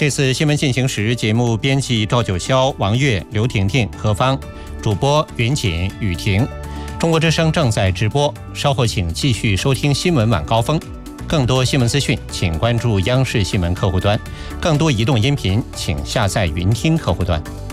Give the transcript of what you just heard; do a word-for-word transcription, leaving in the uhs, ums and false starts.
这次新闻进行时，节目编辑赵九霄、王悦、刘婷婷、何芳，主播云锦、雨婷。中国之声正在直播，稍后请继续收听新闻晚高峰。更多新闻资讯，请关注央视新闻客户端；更多移动音频，请下载云听客户端。